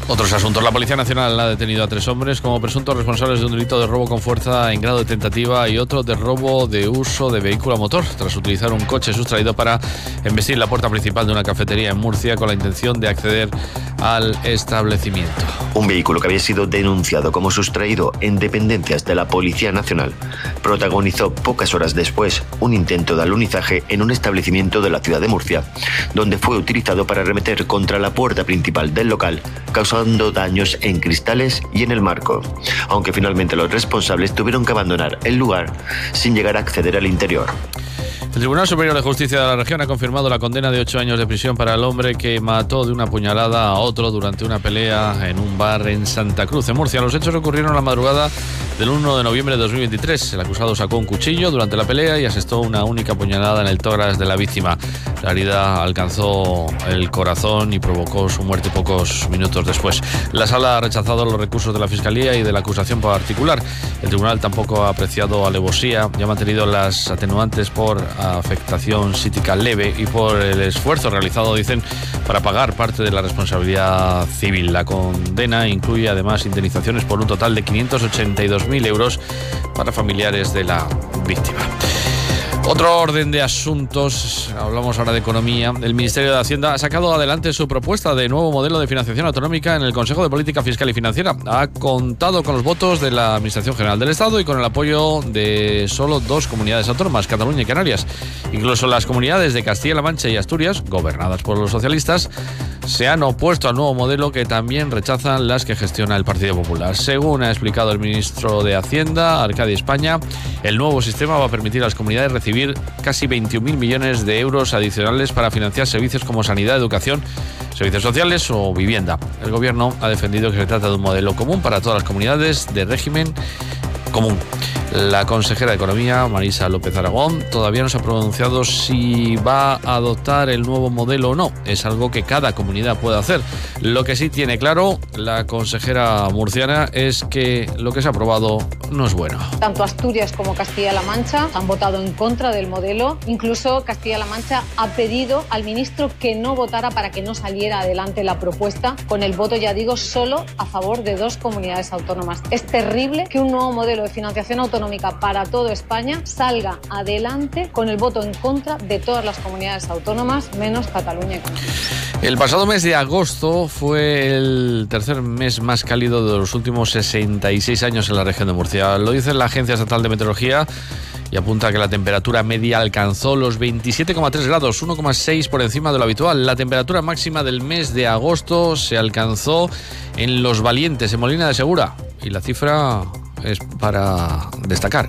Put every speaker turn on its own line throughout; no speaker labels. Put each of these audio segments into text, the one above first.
Otros asuntos. La Policía Nacional ha detenido a 3 hombres como presuntos responsables de un delito de robo con fuerza en grado de tentativa y otro de robo de uso de vehículo a motor, tras utilizar un coche sustraído para embestir la puerta principal de una cafetería en Murcia con la intención de acceder al establecimiento.
Un vehículo que había sido denunciado como sustraído en dependencias de la Policía Nacional protagonizó pocas horas después un intento de alunizaje en un establecimiento de la ciudad de Murcia, donde fue utilizado para arremeter contra la puerta principal del local, causando daños en cristales y en el marco, aunque finalmente los responsables tuvieron que abandonar el lugar sin llegar a acceder al interior.
El Tribunal Superior de Justicia de la región ha confirmado la condena de 8 años de prisión para el hombre que mató de una puñalada a otro durante una pelea en un bar en Santa Cruz, en Murcia. Los hechos ocurrieron la madrugada del 1 de noviembre de 2023. El acusado sacó un cuchillo durante la pelea y asestó una única puñalada en el tórax de la víctima. La herida alcanzó el corazón y provocó su muerte pocos minutos después. La sala ha rechazado los recursos de la Fiscalía y de la acusación particular. El tribunal tampoco ha apreciado alevosía y ha mantenido las atenuantes por afectación psíquica leve y por el esfuerzo realizado, dicen, para pagar parte de la responsabilidad civil. La condena incluye además indemnizaciones por un total de 582.000 euros para familiares de la víctima. Otro orden de asuntos, hablamos ahora de economía. El Ministerio de Hacienda ha sacado adelante su propuesta de nuevo modelo de financiación autonómica en el Consejo de Política Fiscal y Financiera. Ha contado con los votos de la Administración General del Estado y con el apoyo de solo 2 comunidades autónomas, Cataluña y Canarias. Incluso las comunidades de Castilla-La Mancha y Asturias, gobernadas por los socialistas, se han opuesto al nuevo modelo que también rechazan las que gestiona el Partido Popular. Según ha explicado el ministro de Hacienda, Arcadi España, el nuevo sistema va a permitir a las comunidades recibir casi 21.000 millones de euros adicionales para financiar servicios como sanidad, educación, servicios sociales o vivienda. El Gobierno ha defendido que se trata de un modelo común para todas las comunidades de régimen común. La consejera de Economía, Marisa López Aragón, todavía no se ha pronunciado si va a adoptar el nuevo modelo o no. Es algo que cada comunidad puede hacer. Lo que sí tiene claro la consejera murciana es que lo que se ha aprobado no es bueno.
Tanto Asturias como Castilla-La Mancha han votado en contra del modelo. Incluso Castilla-La Mancha ha pedido al ministro que no votara para que no saliera adelante la propuesta, con el voto, ya digo, solo a favor de 2 comunidades autónomas. Es terrible que un nuevo modelo de financiación autonómica para toda España salga adelante con el voto en contra de todas las comunidades autónomas, menos Cataluña y Canarias.
El pasado mes de agosto fue el tercer mes más cálido de los últimos 66 años en la región de Murcia. Lo dice la Agencia Estatal de Meteorología y apunta que la temperatura media alcanzó los 27,3 grados, 1,6 por encima de lo habitual. La temperatura máxima del mes de agosto se alcanzó en Los Valientes, en Molina de Segura, y la cifra es para destacar,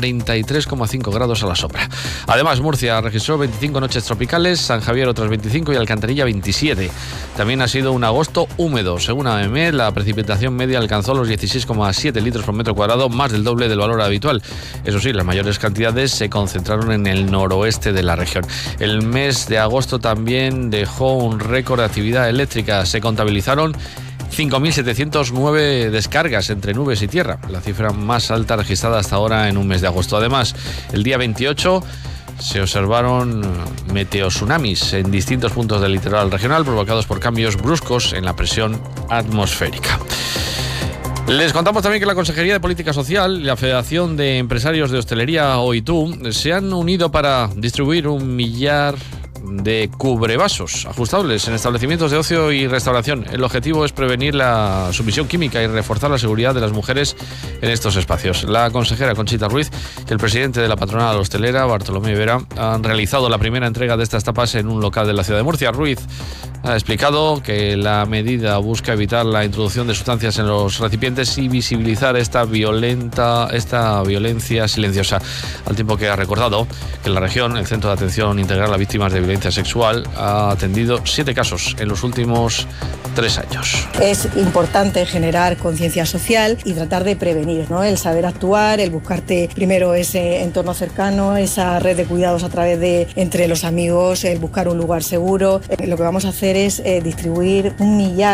43,5 grados a la sombra. Además, Murcia registró 25 noches tropicales, San Javier otras 25 y Alcantarilla 27. También ha sido un agosto húmedo. Según AEMET, la precipitación media alcanzó los 16,7 litros por metro cuadrado, más del doble del valor habitual. Eso sí, las mayores cantidades se concentraron en el noroeste de la región. El mes de agosto también dejó un récord de actividad eléctrica. Se contabilizaron 5.709 descargas entre nubes y tierra, la cifra más alta registrada hasta ahora en un mes de agosto. Además, el día 28 se observaron meteotsunamis en distintos puntos del litoral regional provocados por cambios bruscos en la presión atmosférica. Les contamos también que la Consejería de Política Social y la Federación de Empresarios de Hostelería, OITU, se han unido para distribuir 1 millar de cubrevasos ajustables en establecimientos de ocio y restauración. El objetivo es prevenir la sumisión química y reforzar la seguridad de las mujeres en estos espacios. La consejera Conchita Ruiz y el presidente de la patronal hostelera, Bartolomé Vera, han realizado la primera entrega de estas tapas en un local de la ciudad de Murcia. Ruiz ha explicado que la medida busca evitar la introducción de sustancias en los recipientes y visibilizar esta violencia silenciosa, al tiempo que ha recordado que en la región el Centro de Atención Integral a Víctimas de Violencia Sexual ha atendido 7 casos en los últimos 3 años.
Es importante generar conciencia social y tratar de prevenir, ¿no? El saber actuar, el buscarte primero ese entorno cercano, esa red de cuidados a través de entre los amigos, el buscar un lugar seguro. Lo que vamos a hacer es distribuir 1 millar